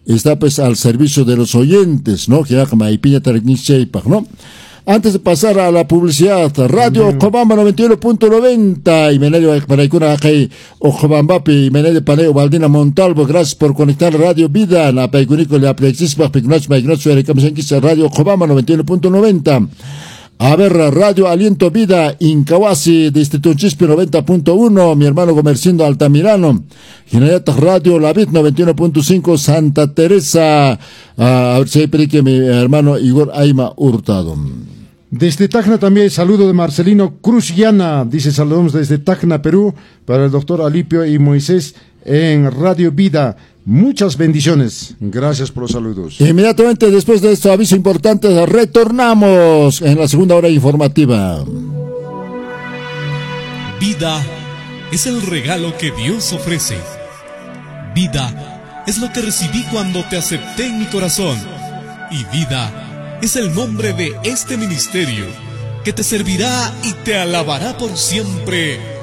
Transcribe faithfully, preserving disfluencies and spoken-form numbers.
está pues al servicio de los oyentes, ¿no? Que ya como ahí piña tarnicheipaj, ¿no? Antes de pasar a la publicidad, Radio Cobamba noventa y uno punto noventa y Menedio para Icuna Acay o Cobambapi y Menedio Paneo Valdina Montalvo, gracias por conectar Radio Vida, la Paicunico, la Plexispa, Pignoch, Maignoch, Ericamsenquis, Radio Cobamba noventa y uno punto noventa. A ver, Radio Aliento Vida, Incahuasi, Distrito Chispi noventa punto uno, mi hermano Gomercindo Altamirano, Generata Radio La Vid noventa y uno punto cinco, Santa Teresa, uh, a ver si hay perique mi hermano Igor Aima Hurtado. Desde Tacna también saludo de Marcelino Cruz Llana, dice saludamos desde Tacna, Perú, para el doctor Alipio y Moisés en Radio Vida. Muchas bendiciones. Gracias por los saludos. Inmediatamente después de este aviso importante, retornamos en la segunda hora informativa. Vida es el regalo que Dios ofrece. Vida es lo que recibí cuando te acepté en mi corazón. Y vida es el nombre de este ministerio que te servirá y te alabará por siempre.